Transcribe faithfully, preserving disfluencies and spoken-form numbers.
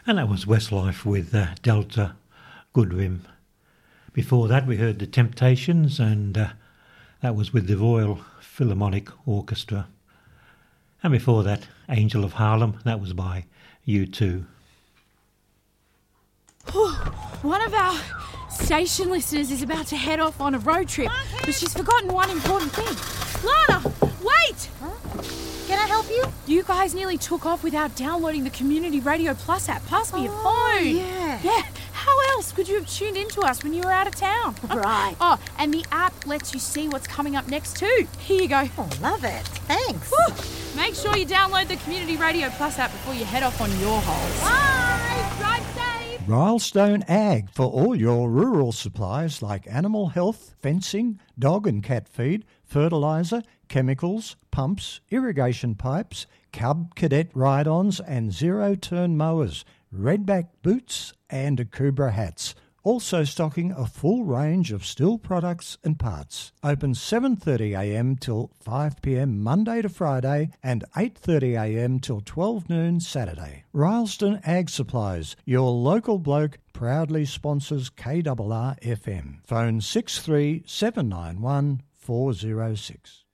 And that was Westlife with uh, Delta Goodwin. Before that we heard The Temptations, and uh, that was with the Royal Philharmonic Orchestra. And before that, Angel of Harlem, that was by U two. One of our station listeners is about to head off on a road trip, but she's forgotten one important thing. Lana, wait! Huh? Can I help you? You guys nearly took off without downloading the Community Radio Plus app. Pass me your Oh, phone. yeah. Yeah. How else could you have tuned into us when you were out of town? Right. Oh, and the app lets you see what's coming up next too. Here you go. Oh, love it. Thanks. Whew. Make sure you download the Community Radio Plus app before you head off on your holes. Bye. Drive safe. Rylestone Ag for all your rural supplies like animal health, fencing, dog and cat feed, fertiliser, chemicals, pumps, irrigation pipes, Cub Cadet ride-ons and zero-turn mowers, redback boots and Akubra hats. Also stocking a full range of Stihl products and parts. Open seven thirty a m till five p m Monday to Friday and eight thirty a m till twelve noon Saturday. Rylestone Ag Supplies, your local bloke, proudly sponsors K R R F M. Phone six three seven nine one four zero six.